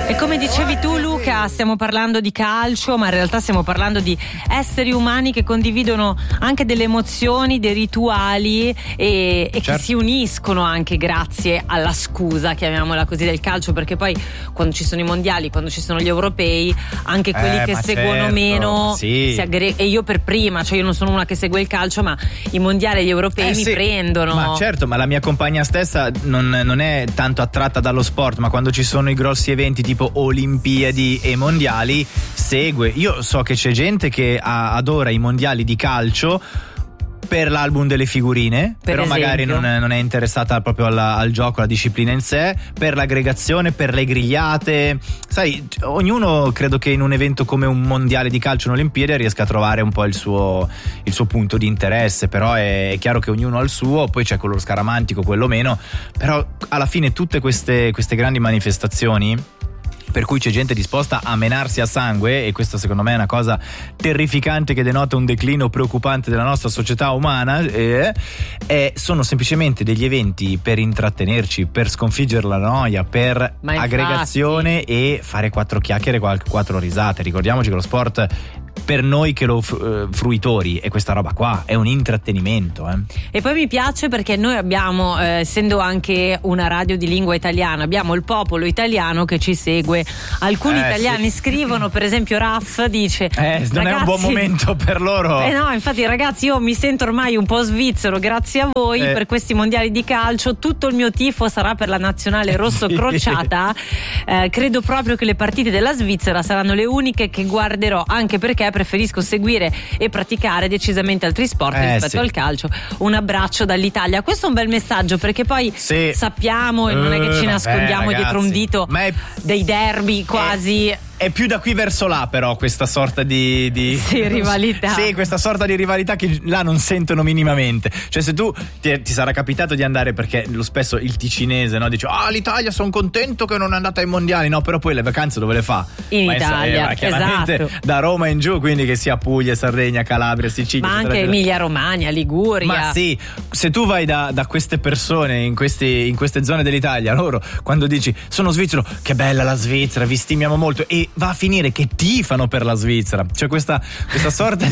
E come dicevi tu, Luca, stiamo parlando di calcio, ma in realtà stiamo parlando di esseri umani che condividono anche delle emozioni, dei rituali e certo, che si uniscono anche grazie alla scusa, chiamiamola così, del calcio, perché poi quando ci sono i mondiali, quando ci sono gli europei, anche quelli che seguono certo, meno sì, e io per prima, cioè io non sono una che segue il calcio, ma i mondiali e gli europei mi prendono. Ma certo, ma la mia compagna stessa non è tanto attratta dallo sport, ma quando ci sono i grossi eventi tipo Olimpiadi e mondiali segue. Io so che c'è gente che adora i mondiali di calcio per l'album delle figurine, però esempio, magari non è interessata proprio al gioco, alla disciplina in sé, per l'aggregazione, per le grigliate. Sai, ognuno credo che in un evento come un mondiale di calcio, un'Olimpiade, riesca a trovare un po' il suo punto di interesse, però è chiaro che ognuno ha il suo, poi c'è quello scaramantico, quello meno, però alla fine tutte queste grandi manifestazioni per cui c'è gente disposta a menarsi a sangue, e questa secondo me è una cosa terrificante che denota un declino preoccupante della nostra società umana, sono semplicemente degli eventi per intrattenerci, per sconfiggere la noia, per aggregazione e fare 4 chiacchiere, 4 risate. Ricordiamoci che lo sport, per noi che lo fruitori, e questa roba qua è un intrattenimento. E poi mi piace perché noi abbiamo, essendo anche una radio di lingua italiana, abbiamo il popolo italiano che ci segue. Alcuni italiani scrivono, per esempio Raff dice non è un buon momento per loro. No, infatti ragazzi, io mi sento ormai un po' svizzero grazie a voi per questi mondiali di calcio. Tutto il mio tifo sarà per la nazionale rosso crociata. Credo proprio che le partite della Svizzera saranno le uniche che guarderò, anche perché preferisco seguire e praticare decisamente altri sport rispetto al calcio. Un abbraccio dall'Italia. Questo è un bel messaggio, perché poi sappiamo, e non è che ci nascondiamo dietro un dito, dei derby quasi. È più da qui verso là, però, questa sorta di rivalità. Sì, questa sorta di rivalità che là non sentono minimamente. Cioè, se tu ti sarà capitato di andare, perché spesso il ticinese, no, dice l'Italia, sono contento che non è andata ai mondiali, no, però poi le vacanze dove le fa? In Italia, chiaramente, esatto, da Roma in giù, quindi che sia Puglia, Sardegna, Calabria, Sicilia, ma anche Emilia Romagna, Liguria. Ma sì, se tu vai da queste persone in queste zone dell'Italia, loro quando dici sono svizzero, che bella la Svizzera, vi stimiamo molto, e va a finire che tifano per la Svizzera. C'è questa sorta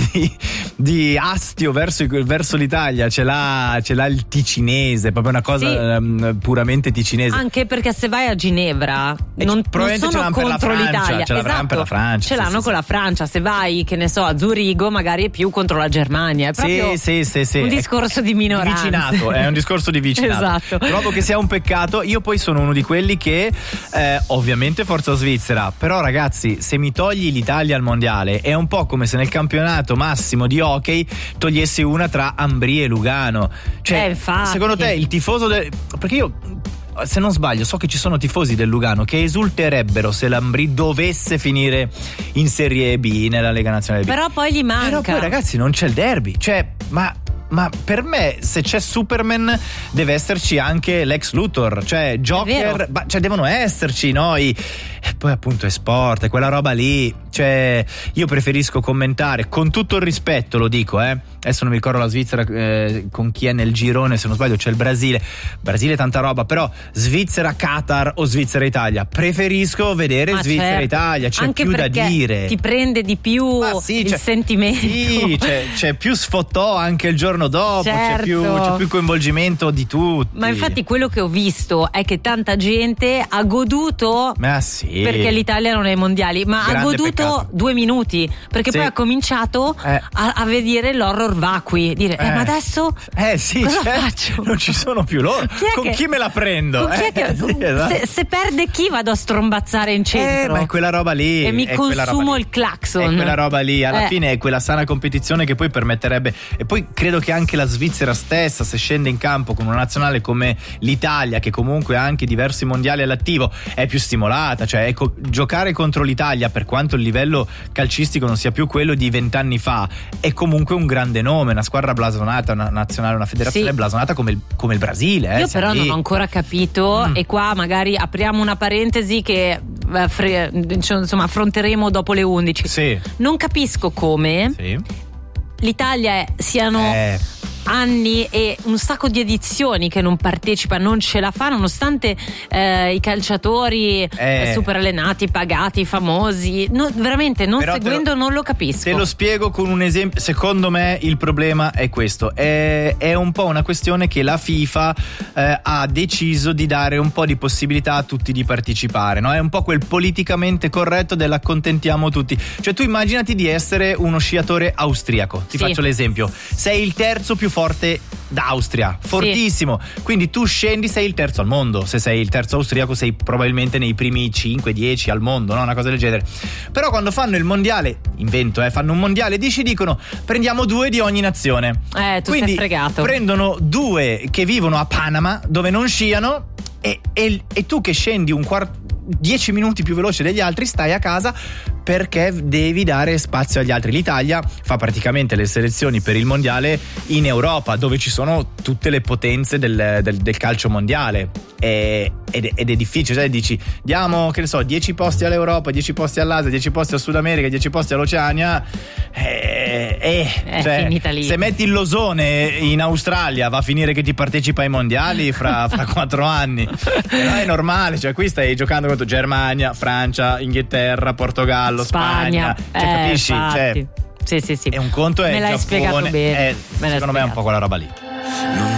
di astio verso l'Italia, ce l'ha il ticinese, proprio una cosa puramente ticinese. Anche perché se vai a Ginevra non sono contro l'Italia, ce l'avranno per la Francia, ce l'hanno con la Francia. Se vai, che ne so, a Zurigo, magari è più contro la Germania. È proprio un discorso di minoranza. Vicinato, è un discorso di vicinato. Esatto. Trovo che sia un peccato. Io poi sono uno di quelli che ovviamente forza Svizzera, però ragazzi, se mi togli l'Italia al mondiale è un po' come se nel campionato massimo di hockey togliessi una tra Ambrì e Lugano. Cioè, secondo te il tifoso perché io, se non sbaglio, so che ci sono tifosi del Lugano che esulterebbero se l'Ambrì dovesse finire in Serie B, nella Lega Nazionale B. Però poi gli manca. Però poi ragazzi non c'è il derby, cioè, ma per me, se c'è Superman, deve esserci anche Lex Luthor, cioè Joker, cioè devono esserci noi. E poi appunto è sport, è quella roba lì. Cioè, io preferisco commentare, con tutto il rispetto lo dico, adesso non mi ricordo la Svizzera con chi è nel girone, se non sbaglio c'è il Brasile tanta roba, però Svizzera Qatar o Svizzera Italia, preferisco vedere Svizzera Italia, c'è anche più da dire, ti prende di più il sentimento, sì, c'è più sfottò anche il giorno dopo, c'è più coinvolgimento di tutti. Ma infatti quello che ho visto è che tanta gente ha goduto, perché l'Italia non è ai mondiali, ma ha goduto 2 minuti, perché poi ha cominciato a vedere l'horror vacui, dire ma adesso cosa faccio? Non ci sono più loro, chi me la prendo? Se perde chi vado a strombazzare in centro? Ma è quella roba lì, e mi consumo il clacson, è quella roba lì, alla fine è quella sana competizione che poi permetterebbe. E poi credo che anche la Svizzera stessa, se scende in campo con una nazionale come l'Italia, che comunque ha anche diversi mondiali all'attivo, è più stimolata. Cioè, ecco, giocare contro l'Italia, per quanto il livello calcistico non sia più quello di 20 anni fa, è comunque un grande nome, una squadra blasonata, una nazionale, una federazione blasonata come il Brasile. Io però non ho ancora capito, e qua magari apriamo una parentesi che insomma affronteremo dopo le 11. Non capisco come l'Italia siano anni e un sacco di edizioni che non partecipa, non ce la fa, nonostante i calciatori super allenati, pagati, famosi. Veramente non Però seguendo non lo capisco. Te lo spiego con un esempio. Secondo me il problema è questo, è un po' una questione che la FIFA ha deciso di dare un po' di possibilità a tutti di partecipare, no? È un po' quel politicamente corretto dell'accontentiamo tutti. Cioè tu immaginati di essere uno sciatore austriaco, ti faccio l'esempio, sei il terzo più forte d'Austria, fortissimo, quindi tu scendi, sei il terzo al mondo. Se sei il terzo austriaco sei probabilmente nei primi 5-10 al mondo, no? Una cosa del genere. Però quando fanno il mondiale, fanno un mondiale, dicono prendiamo 2 di ogni nazione, tu quindi sei fregato. prendono 2 che vivono a Panama dove non sciano e tu che scendi 10 minuti più veloce degli altri stai a casa perché devi dare spazio agli altri. L'Italia fa praticamente le selezioni per il mondiale in Europa, dove ci sono tutte le potenze del calcio mondiale, ed è difficile, cioè dici diamo, che ne so, 10 posti all'Europa, 10 posti all'Asia, 10 posti al Sud America, 10 posti all'Oceania, cioè, finita lì. Se metti il Losone in Australia va a finire che ti partecipa ai mondiali fra 4 anni. Però è normale, cioè qui stai giocando contro Germania, Francia, Inghilterra, Portogallo, Spagna, cioè, capisci? Cioè, sì. è un conto, è me l'hai Giappone, spiegato bene. secondo me è un po' quella roba lì.